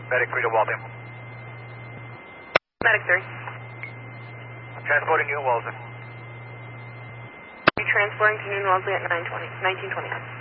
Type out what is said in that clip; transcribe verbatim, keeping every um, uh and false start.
Medic three to Waltham. Medic three. Transporting you, Wellesley. Be transporting to New Wellesley at nine twenty, nineteen twenty.